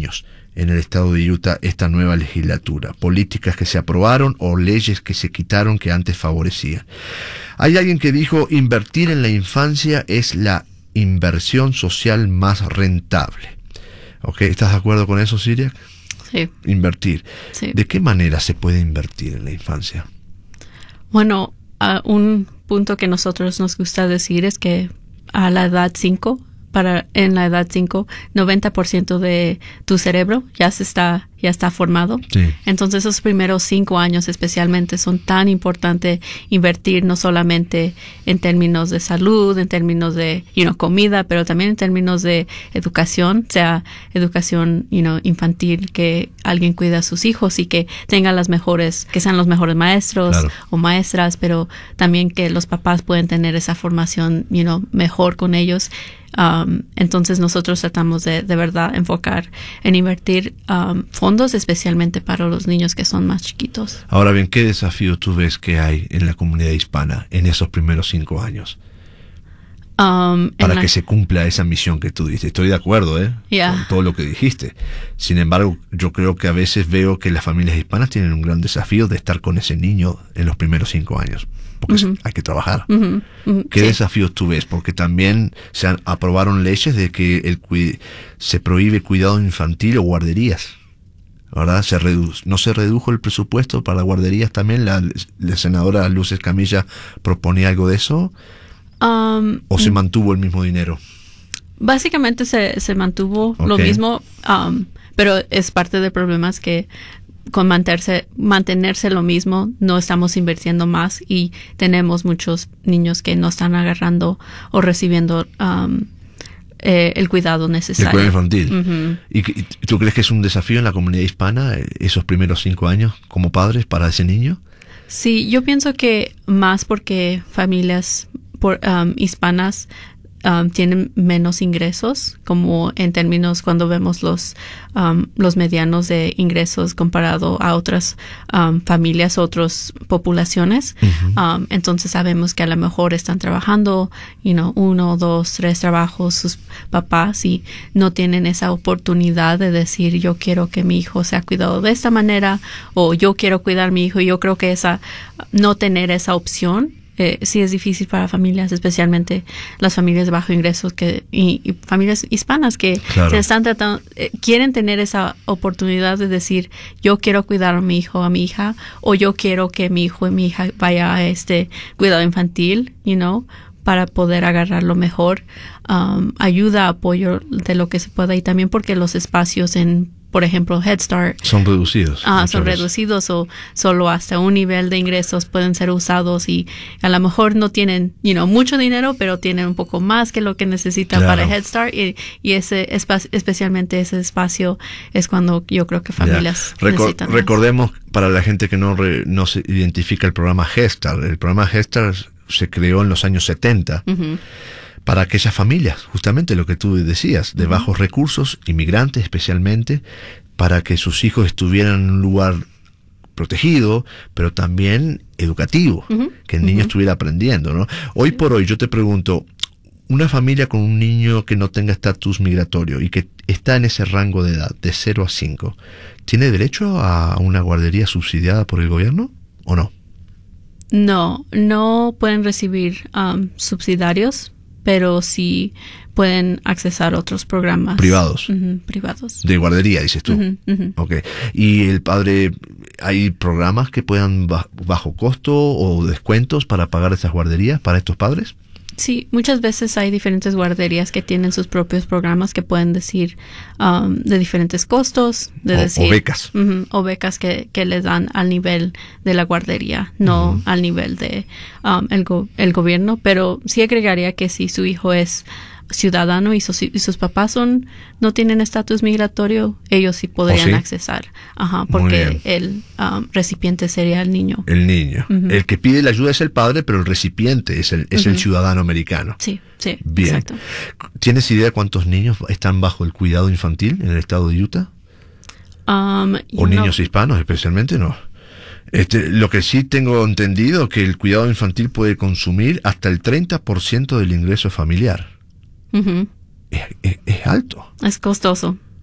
años en el estado de Utah esta nueva legislatura. Políticas que se aprobaron o leyes que se quitaron que antes favorecían. Hay alguien que dijo: invertir en la infancia es la inversión social más rentable. ¿Ok? ¿Estás de acuerdo con eso, Siria? Sí. Invertir. Sí. ¿De qué manera se puede invertir en la infancia? Bueno, un punto que nosotros nos gusta decir es que a la edad 5, en la edad 5, 90% de tu cerebro ya está formado. Sí. Entonces esos primeros 5 años especialmente son tan importantes invertir no solamente en términos de salud, en términos de comida, pero también en términos de educación, sea educación infantil, que alguien cuida a sus hijos y que tengan que sean los mejores maestros, claro, o maestras, pero también que los papás pueden tener esa formación mejor con ellos. Entonces nosotros tratamos de verdad enfocar en invertir fondos especialmente para los niños que son más chiquitos. Ahora bien, ¿qué desafío tú ves que hay en la comunidad hispana en esos primeros 5 años? Para que se cumpla esa misión que tú dices. Estoy de acuerdo, con todo lo que dijiste. Sin embargo, yo creo que a veces veo que las familias hispanas tienen un gran desafío de estar con ese niño en los primeros 5 años. Porque hay que trabajar. ¿Qué desafíos tú ves? Porque también se aprobaron leyes de que se prohíbe cuidado infantil o guarderías, ¿verdad? ¿No se redujo el presupuesto para guarderías también? La senadora Luz Escamilla proponía algo de eso. ¿O se mantuvo el mismo dinero? Básicamente se mantuvo lo mismo, pero es parte del problema es que con mantenerse lo mismo, no estamos invirtiendo más y tenemos muchos niños que no están agarrando o recibiendo el cuidado necesario. El cuidado infantil. ¿Y tú crees que es un desafío en la comunidad hispana esos primeros 5 años como padres para ese niño? Sí, yo pienso que más porque familias hispanas tienen menos ingresos, como en términos cuando vemos los medianos de ingresos comparado a otras familias, otras poblaciones. Entonces sabemos que a lo mejor están trabajando 1, 2, 3 trabajos sus papás y no tienen esa oportunidad de decir: yo quiero que mi hijo sea cuidado de esta manera, o yo quiero cuidar a mi hijo. Yo creo que no tener esa opción sí es difícil para familias, especialmente las familias de bajo ingresos y familias hispanas que claro, se están tratando, quieren tener esa oportunidad de decir: yo quiero cuidar a mi hijo, a mi hija, o yo quiero que mi hijo y mi hija vaya a este cuidado infantil, para poder agarrarlo mejor. Ayuda, apoyo de lo que se pueda, y también porque los espacios por ejemplo, Head Start son reducidos. Son reducidos, o solo hasta un nivel de ingresos pueden ser usados, y a lo mejor no tienen, mucho dinero, pero tienen un poco más que lo que necesitan, claro, para Head Start, y especialmente ese espacio es cuando yo creo que familias necesitan más. Recordemos, para la gente que no se identifica el programa Head Start, el programa Head Start se creó en los años 70. Para aquellas familias, justamente lo que tú decías, de bajos recursos, inmigrantes especialmente, para que sus hijos estuvieran en un lugar protegido, pero también educativo, que el niño estuviera aprendiendo, ¿no? Hoy por hoy, yo te pregunto, una familia con un niño que no tenga estatus migratorio y que está en ese rango de edad, de 0 a 5, ¿tiene derecho a una guardería subsidiada por el gobierno o no? No pueden recibir subsidiarios, pero sí pueden accesar otros programas privados. Privados. De guardería, dices tú. Okay. ¿Y el padre, hay programas que puedan bajo costo o descuentos para pagar esas guarderías para estos padres? Sí, muchas veces hay diferentes guarderías que tienen sus propios programas que pueden decir de diferentes costos, o becas. O becas que les dan al nivel de la guardería, no al nivel de el gobierno. Pero sí agregaría que si su hijo es ciudadano y sus papás no tienen estatus migratorio, ellos sí podrían accesar. Porque el recipiente sería el niño. El niño. El que pide la ayuda es el padre, pero el recipiente es el ciudadano americano. Sí, bien. Exacto. ¿Tienes idea cuántos niños están bajo el cuidado infantil en el estado de Utah? ¿O niños hispanos especialmente? No. Lo que sí tengo entendido que el cuidado infantil puede consumir hasta el 30% del ingreso familiar. Es alto. Es costoso.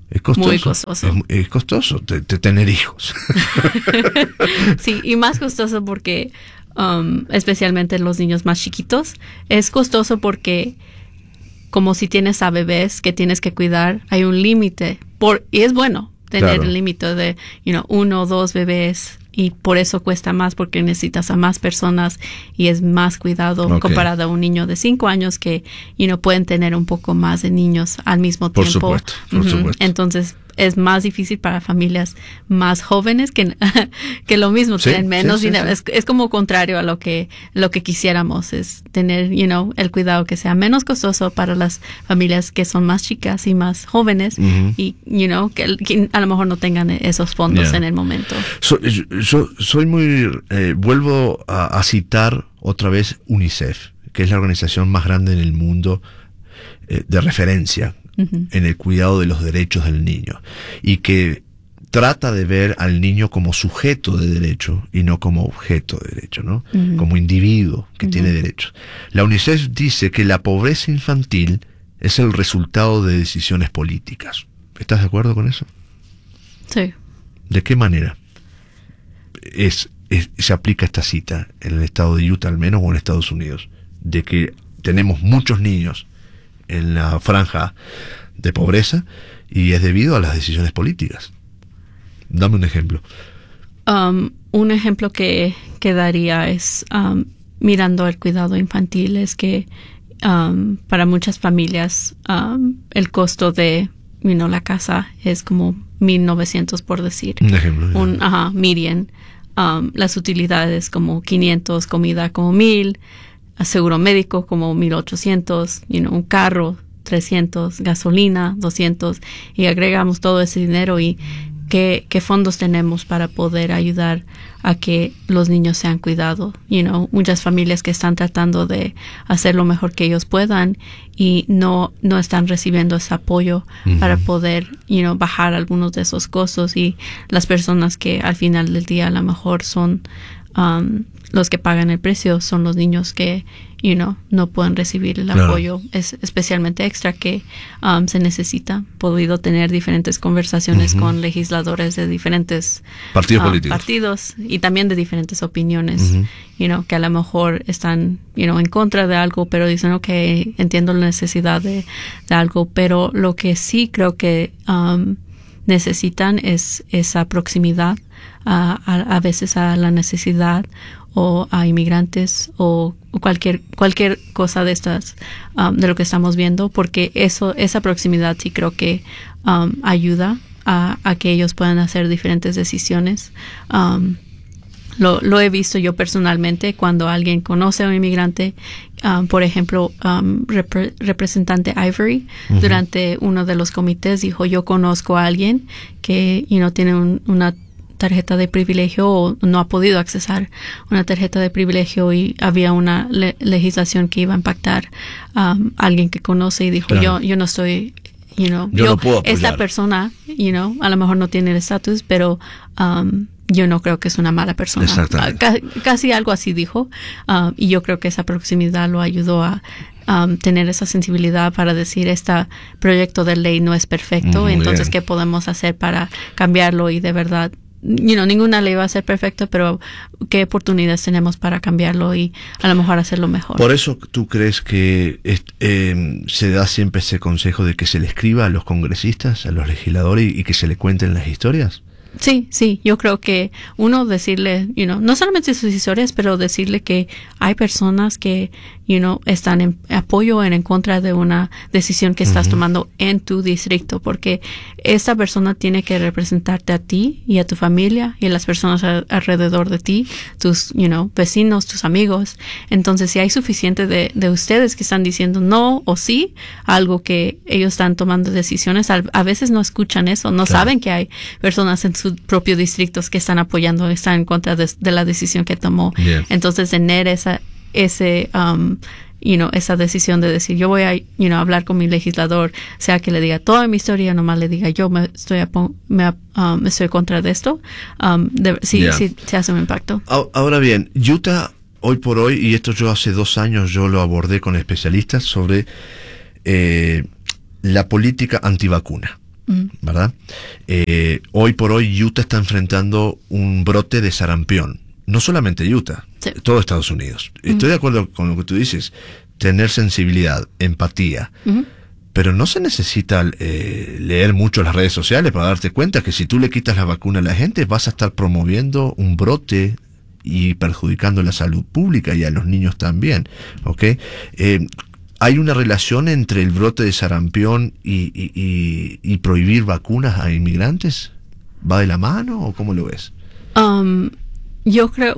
Es costoso. Muy costoso. Es costoso tener hijos. Sí, y más costoso porque, especialmente los niños más chiquitos, es costoso porque como si tienes a bebés que tienes que cuidar, hay un límite. Y es bueno tener el límite de, 1 o 2 bebés. Y por eso cuesta más, porque necesitas a más personas y es más cuidado comparado a un niño de 5 años que, pueden tener un poco más de niños al mismo tiempo. Por supuesto. Entonces, es más difícil para familias más jóvenes que lo mismo, tienen menos dinero. Es como contrario a lo que quisiéramos, es tener, el cuidado que sea menos costoso para las familias que son más chicas y más jóvenes y, que a lo mejor no tengan esos fondos en el momento. Yo soy muy... vuelvo a citar otra vez UNICEF, que es la organización más grande en el mundo de referencia en el cuidado de los derechos del niño, y que trata de ver al niño como sujeto de derecho y no como objeto de derecho, ¿no? Como individuo que tiene derechos. La UNICEF dice que la pobreza infantil es el resultado de decisiones políticas. ¿Estás de acuerdo con eso? Sí. ¿De qué manera se aplica esta cita en el estado de Utah, al menos, o en Estados Unidos, de que tenemos muchos niños en la franja de pobreza y es debido a las decisiones políticas? Dame un ejemplo. Un ejemplo que daría es mirando el cuidado infantil, es que para muchas familias el costo de la casa es como $1,900, por decir. Un ejemplo. Median. Las utilidades como 500, comida como 1,000, seguro médico como 1,800, un carro 300, gasolina 200, y agregamos todo ese dinero y qué fondos tenemos para poder ayudar a que los niños sean cuidados. Muchas familias que están tratando de hacer lo mejor que ellos puedan y no están recibiendo ese apoyo para poder, bajar algunos de esos costos, y las personas que al final del día a lo mejor son los que pagan el precio son los niños que, no pueden recibir el apoyo, especialmente extra que se necesita. He podido tener diferentes conversaciones con legisladores de diferentes partidos y también de diferentes opiniones, que a lo mejor están, en contra de algo, pero dicen, okay, entiendo la necesidad de algo, pero lo que sí creo que necesitan es esa proximidad a veces a la necesidad o a inmigrantes o cualquier cosa de estas, de lo que estamos viendo, porque esa proximidad sí creo que ayuda a que ellos puedan hacer diferentes decisiones. Lo he visto yo personalmente cuando alguien conoce a un inmigrante. Por ejemplo, representante Ivory, durante uno de los comités, dijo, yo conozco a alguien que tiene una tarjeta de privilegio o no ha podido accesar una tarjeta de privilegio, y había una legislación que iba a impactar a alguien que conoce, y dijo, yo no estoy, yo no puedo apoyar. Esta persona, a lo mejor no tiene el estatus, pero yo no creo que es una mala persona. Casi algo así dijo, y yo creo que esa proximidad lo ayudó a tener esa sensibilidad para decir, este proyecto de ley no es perfecto, entonces ¿qué podemos hacer para cambiarlo? Y de verdad, ninguna ley va a ser perfecta, pero qué oportunidades tenemos para cambiarlo y a lo mejor hacerlo mejor. Por eso tú crees que se da siempre ese consejo de que se le escriba a los congresistas, a los legisladores, y que se le cuenten las historias. Sí, yo creo que decirle, no solamente sus historias, pero decirle que hay personas que, están en apoyo en contra de una decisión que estás tomando en tu distrito, porque esta persona tiene que representarte a ti y a tu familia y a las personas alrededor de ti, tus, vecinos, tus amigos. Entonces, si hay suficiente de ustedes que están diciendo no o sí, algo que ellos están tomando decisiones, a veces no escuchan eso, no saben que hay personas en sus propios distritos que están apoyando, están en contra de la decisión que tomó. Entonces, tener esa decisión de decir, yo voy a, hablar con mi legislador, sea que le diga toda mi historia, nomás le diga, yo estoy contra de esto, sí se hace un impacto. Ahora bien, Utah, hoy por hoy, y esto yo hace 2 años yo lo abordé con especialistas sobre la política antivacuna. ¿verdad? Hoy por hoy Utah está enfrentando un brote de sarampión. No solamente Utah, Sí. todo Estados Unidos. Estoy de acuerdo con lo que tú dices, tener sensibilidad, empatía, pero no se necesita leer mucho las redes sociales para darte cuenta que si tú le quitas la vacuna a la gente vas a estar promoviendo un brote y perjudicando la salud pública y a los niños también, ¿ok? ¿Hay una relación entre el brote de sarampión y prohibir vacunas a inmigrantes? ¿Va de la mano o cómo lo ves? Yo creo,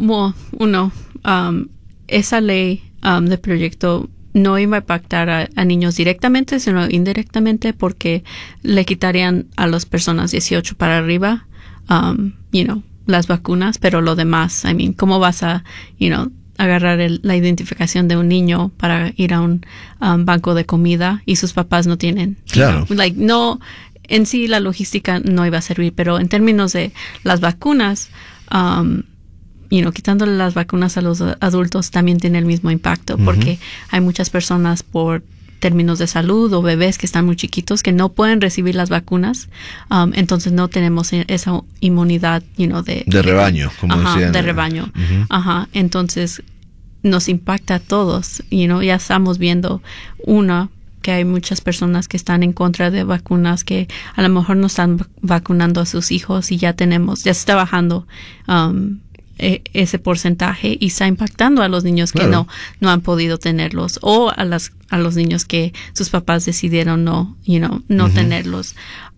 esa ley de proyecto no iba a impactar a niños directamente, sino indirectamente, porque le quitarían a las personas 18 para arriba, las vacunas, pero lo demás, ¿cómo vas a, agarrar la identificación de un niño para ir a un banco de comida y sus papás no tienen? Claro. No, en sí la logística no iba a servir, pero en términos de las vacunas, quitándole las vacunas a los adultos también tiene el mismo impacto, porque hay muchas personas por términos de salud o bebés que están muy chiquitos que no pueden recibir las vacunas, entonces no tenemos esa inmunidad, de rebaño, como decían. De rebaño. Entonces nos impacta a todos, ya estamos viendo que hay muchas personas que están en contra de vacunas, que a lo mejor no están vacunando a sus hijos y ya se está bajando ese porcentaje y está impactando a los niños que no han podido tenerlos, o a los niños que sus papás decidieron no tenerlos.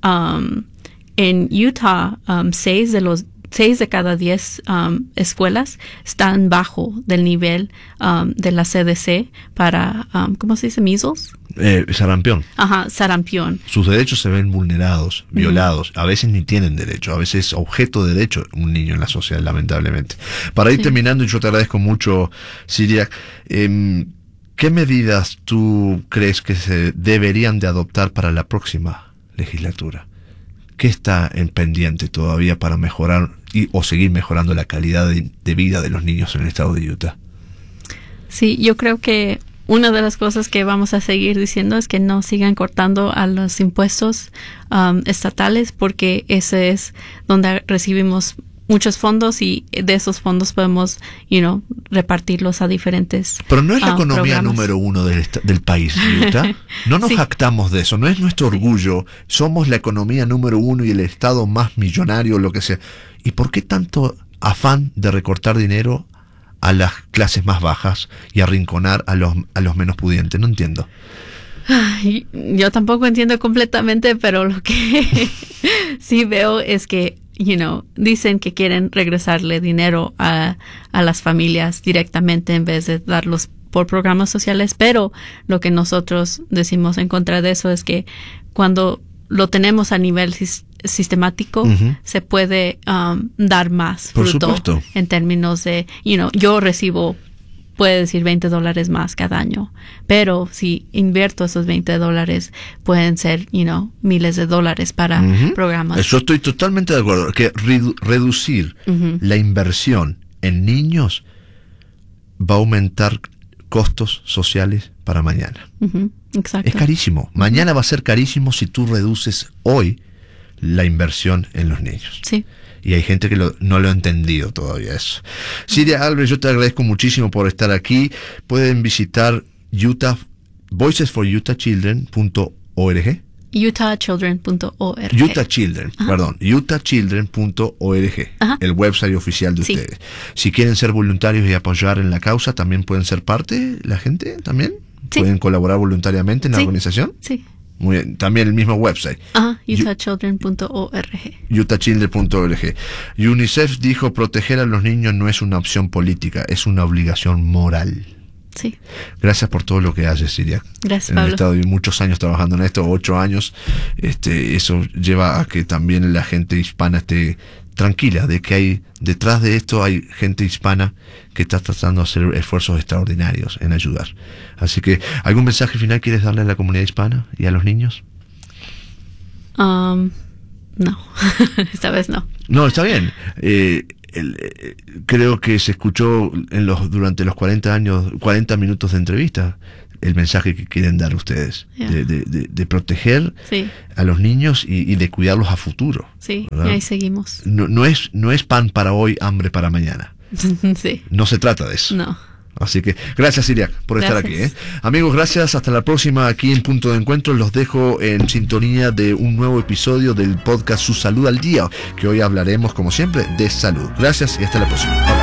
En Utah, 6 de cada 10 escuelas están bajo del nivel de la CDC para, ¿cómo se dice? Measles. Sarampión. Sarampión. Sus derechos se ven vulnerados, violados. A veces ni tienen derecho, a veces es objeto de derecho un niño en la sociedad, lamentablemente. Para ir terminando, y yo te agradezco mucho, Siria, ¿qué medidas tú crees que se deberían de adoptar para la próxima legislatura? ¿Qué está en pendiente todavía para mejorar o seguir mejorando la calidad de vida de los niños en el estado de Utah? Sí, yo creo que una de las cosas que vamos a seguir diciendo es que no sigan cortando a los impuestos estatales, porque ese es donde recibimos muchos fondos y de esos fondos podemos, repartirlos a diferentes Pero no es la economía programas. número uno del país, Utah. No nos jactamos de eso, no es nuestro orgullo. Somos la economía número uno y el estado más millonario, lo que sea. ¿Y por qué tanto afán de recortar dinero a las clases más bajas y arrinconar a los menos pudientes? No entiendo. Yo tampoco entiendo completamente, pero lo que sí veo es que dicen que quieren regresarle dinero a las familias directamente en vez de darlos por programas sociales, pero lo que nosotros decimos en contra de eso es que cuando lo tenemos a nivel sistemático, se puede dar más Por fruto. Supuesto. En términos de, yo recibo, puede decir $20 más cada año, pero si invierto esos $20 pueden ser, miles de dólares para programas. Eso estoy totalmente de acuerdo, que reducir la inversión en niños va a aumentar costos sociales para mañana. Exacto. Es carísimo. Mañana va a ser carísimo si tú reduces hoy la inversión en los niños. Sí. Y hay gente que no lo ha entendido todavía eso. Siria Alves, yo te agradezco muchísimo por estar aquí. Pueden visitar voicesforutahchildren.org. utahchildren.org. utahchildren.org, el website oficial de ustedes. Si quieren ser voluntarios y apoyar en la causa, también pueden ser parte, la gente también. Sí. Pueden colaborar voluntariamente en la organización. Sí. Muy bien, también el mismo website. utahchildren.org. utahchildren.org. UNICEF dijo: proteger a los niños no es una opción política, es una obligación moral. Sí. Gracias por todo lo que haces, Siria. Gracias, en Pablo. el estado y muchos años trabajando en esto, 8 años. Eso lleva a que también la gente hispana esté tranquila de que hay detrás de esto hay gente hispana que está tratando de hacer esfuerzos extraordinarios en ayudar. Así que, ¿algún mensaje final quieres darle a la comunidad hispana y a los niños? No, esta vez no. No, está bien. Creo que se escuchó durante los 40 minutos de entrevista. el mensaje que quieren dar ustedes, Yeah. de proteger Sí, a los niños y de cuidarlos a futuro. sí, y ¿verdad? ahí seguimos. No es pan para hoy, hambre para mañana. Sí, No se trata de eso. no. Así que gracias, Iria, por estar aquí. Gracias. Amigos, gracias. Hasta la próxima aquí en Punto de Encuentro. Los dejo en sintonía de un nuevo episodio del podcast Su Salud al Día, que hoy hablaremos, como siempre, de salud. Gracias y hasta la próxima.